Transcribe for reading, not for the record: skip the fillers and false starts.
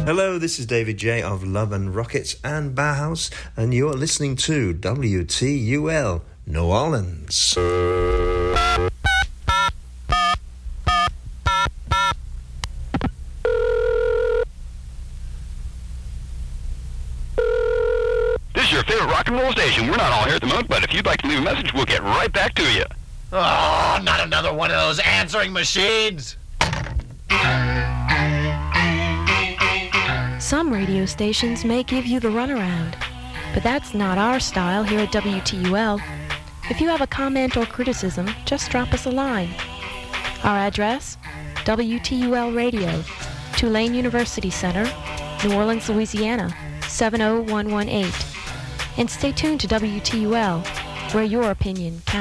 Hello, this is David J. of Love and Rockets and Bauhaus, and you're listening to WTUL New Orleans. This is your favorite rock and roll station. We're not all here at the moment, but if you'd like to leave a message, we'll get right back to you. Oh, not another one of those answering machines. Some radio stations may give you the runaround, but that's not our style here at WTUL. If you have a comment or criticism, just drop us a line. Our address, WTUL Radio, Tulane University Center, New Orleans, Louisiana, 70118. And stay tuned to WTUL, where your opinion counts.